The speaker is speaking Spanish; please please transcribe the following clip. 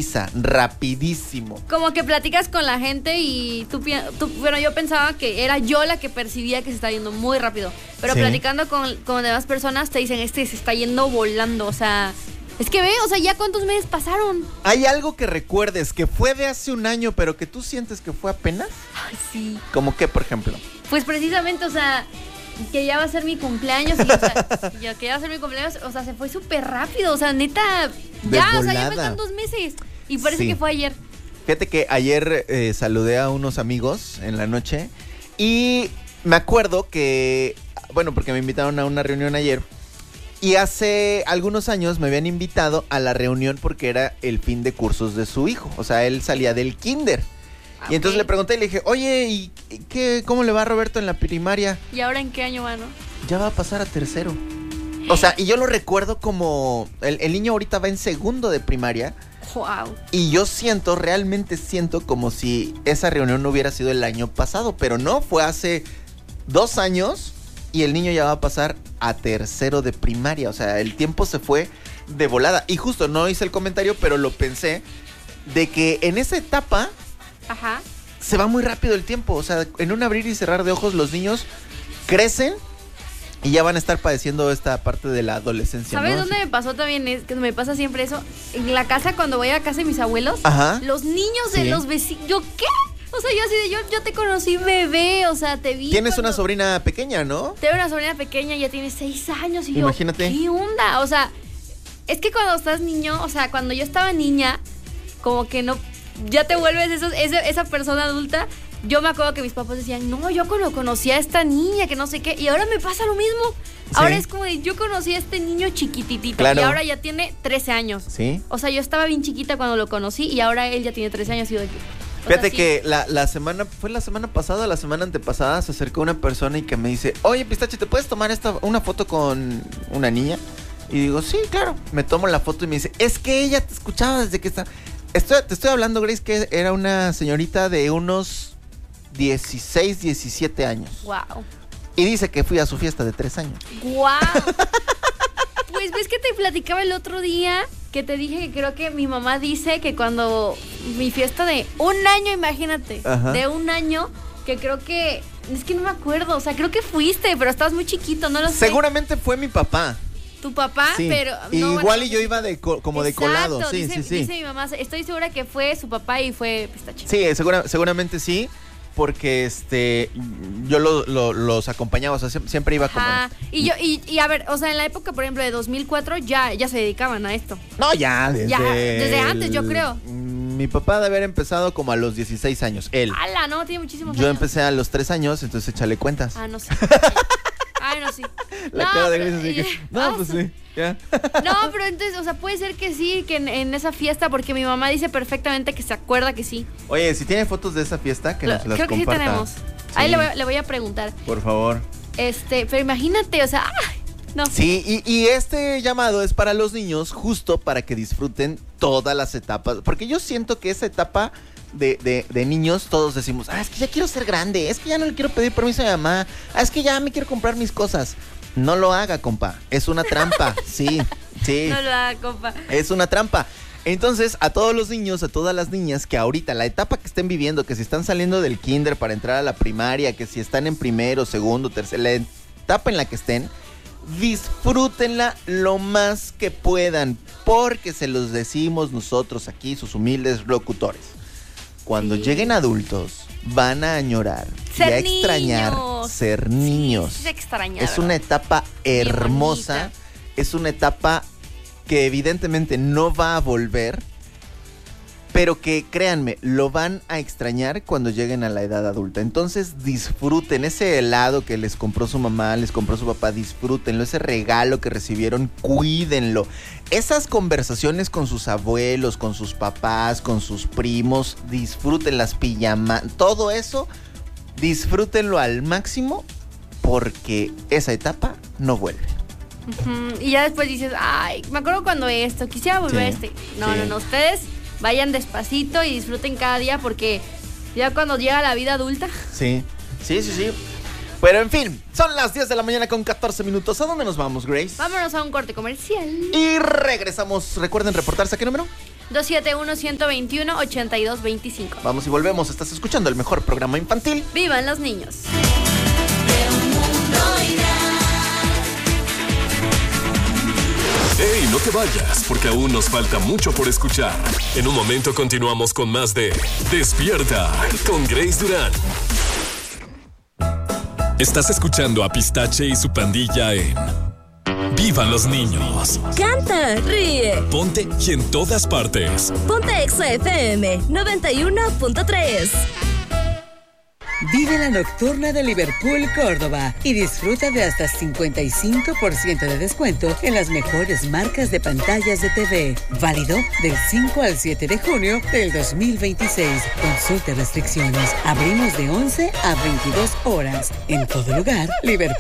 prisa, rapidísimo. Como que platicas con la gente y bueno, yo pensaba que era yo la que percibía que se está yendo muy rápido. Pero sí. Platicando con demás personas te dicen, se está yendo volando, o sea... Es que o sea, ¿ya cuántos meses pasaron? ¿Hay algo que recuerdes que fue de hace un año, pero que tú sientes que fue apenas? Ay, sí. ¿Cómo qué, por ejemplo? Pues precisamente, o sea, que ya va a ser mi cumpleaños y, o sea, ya que ya va a ser mi cumpleaños, o sea, se fue súper rápido, o sea, neta, ya, o sea, ya faltan 2 meses y parece que fue ayer. Fíjate que ayer saludé a unos amigos en la noche y me acuerdo que, bueno, porque me invitaron a una reunión ayer. Y hace algunos años me habían invitado a la reunión porque era el fin de cursos de su hijo. O sea, él salía del kinder. Y entonces le pregunté y le dije, oye, ¿y cómo le va a Roberto en la primaria? ¿Y ahora en qué año va, no? Ya va a pasar a tercero. O sea, y yo lo recuerdo como... El niño ahorita va en segundo de primaria. Wow. Y yo realmente siento como si esa reunión no hubiera sido el año pasado. Pero no, fue hace 2 años... Y el niño ya va a pasar a tercero de primaria. O sea, el tiempo se fue de volada. Y justo no hice el comentario, pero lo pensé. De que en esa etapa se va muy rápido el tiempo. O sea, en un abrir y cerrar de ojos los niños crecen y ya van a estar padeciendo esta parte de la adolescencia. ¿Sabes ¿no? dónde me pasó también? Es que me pasa siempre eso. En la casa, cuando voy a casa de mis abuelos, los niños de los vecinos... ¿Yo qué? O sea, yo así de, yo te conocí bebé, o sea, te vi. Tienes una sobrina pequeña, ¿no? Tengo una sobrina pequeña, ya tiene 6 años y imagínate. ¿qué onda? O sea, es que cuando estás niño, o sea, cuando yo estaba niña, como que no, ya te vuelves esa persona adulta. Yo me acuerdo que mis papás decían, no, yo cuando conocí a esta niña, que no sé qué, y ahora me pasa lo mismo. Sí. Ahora es como de, yo conocí a este niño chiquititito, claro. Y ahora ya tiene 13 años. Sí. O sea, yo estaba bien chiquita cuando lo conocí y ahora él ya tiene 13 años y yo de que... Fíjate que la semana, fue la semana pasada, la semana antepasada, se acercó una persona y que me dice, oye, Pistache, ¿te puedes tomar una foto con una niña? Y digo, sí, claro. Me tomo la foto y me dice, es que ella te escuchaba desde que está... Te estoy hablando, Grace, que era una señorita de unos 16, 17 años. Wow. Y dice que fui a su fiesta de 3 años. Wow. Pues ves que te platicaba el otro día que te dije que creo que mi mamá dice que cuando mi fiesta de 1 año, imagínate, de 1 año, que creo que, es que no me acuerdo, o sea, creo que fuiste, pero estabas muy chiquito, no lo sé. Seguramente fue mi papá. Tu papá, sí. Pero... No, igual y yo iba como de colado. Sí, dice mi mamá, estoy segura que fue su papá y fue Pistache. Sí, seguramente sí. Porque yo los acompañaba, o sea, siempre iba como... Y a ver, o sea, en la época, por ejemplo, de 2004 ya se dedicaban a esto. No, desde antes, yo creo. Mi papá de haber empezado como a los 16 años, él. ¡Hala! No, tiene muchísimos años. Yo empecé a los 3 años, entonces échale cuentas. Ah, no sé. Ay, no, sí. La cara de Grace así que... No, pues sí, ya. No, pero entonces, o sea, puede ser que sí, que en esa fiesta, porque mi mamá dice perfectamente que se acuerda que sí. Oye, si tiene fotos de esa fiesta, que nos las creo comparta. Que sí tenemos. Sí. Ahí le voy a preguntar. Por favor. Pero imagínate, o sea, no. Sí, y este llamado es para los niños, justo para que disfruten todas las etapas. Porque yo siento que esa etapa de niños, todos decimos, es que ya quiero ser grande, es que ya no le quiero pedir permiso a mi mamá, es que ya me quiero comprar mis cosas. No lo haga, compa, es una trampa. Sí. No lo haga, compa. Es una trampa. Entonces, a todos los niños, a todas las niñas que ahorita, la etapa que estén viviendo, que si están saliendo del kinder para entrar a la primaria, que si están en primero, segundo, tercero, la etapa en la que estén, disfrútenla lo más que puedan, porque se los decimos nosotros aquí, sus humildes locutores. Cuando lleguen adultos, van a añorar y a extrañar ser niños. Sí, extrañar. Es una etapa hermosa, es una etapa que evidentemente no va a volver, pero que créanme, lo van a extrañar cuando lleguen a la edad adulta. Entonces disfruten ese helado que les compró su mamá, les compró su papá, disfrútenlo, ese regalo que recibieron, cuídenlo. Esas conversaciones con sus abuelos, con sus papás, con sus primos, disfruten las pijamas, todo eso, disfrútenlo al máximo porque esa etapa no vuelve. Y ya después dices, ay, me acuerdo cuando quisiera volver a este. No, ustedes vayan despacito y disfruten cada día porque ya cuando llega la vida adulta. Sí. Pero en fin, son las 10 de la mañana con 14 minutos. ¿A dónde nos vamos, Grace? Vámonos a un corte comercial. Y regresamos. Recuerden reportarse. ¿A qué número? 271-121-8225. Vamos y volvemos. Estás escuchando el mejor programa infantil. ¡Vivan los niños! ¡Ey, no te vayas! Porque aún nos falta mucho por escuchar. En un momento continuamos con más de Despierta con Grace Durán. Estás escuchando a Pistache y su pandilla en ¡Vivan los niños! Canta, ríe. Ponte y en todas partes. Ponte Exa FM 91.3. Vive la nocturna de Liverpool Córdoba y disfruta de hasta 55% de descuento en las mejores marcas de pantallas de TV. Válido del 5 al 7 de junio del 2026. Consulta restricciones. Abrimos de 11 a 22 horas. En todo lugar, Liverpool.